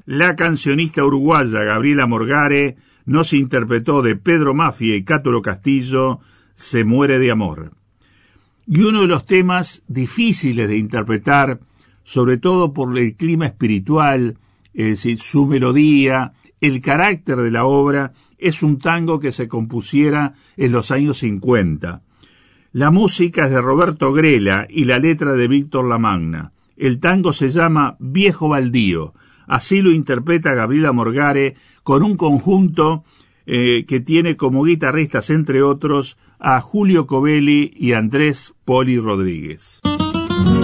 La cancionista uruguaya Gabriela Morgare nos interpretó de Pedro Mafia y Cátolo Castillo, Se muere de amor. Y uno de los temas difíciles de interpretar, sobre todo por el clima espiritual, es decir, su melodía, el carácter de la obra, es un tango que se compusiera en los años 50. La música es de Roberto Grela y la letra de Víctor Lamagna. El tango se llama Viejo Baldío. Así lo interpreta Gabriela Morgare con un conjunto que tiene como guitarristas, entre otros, a Julio Covelli y Andrés Poli Rodríguez.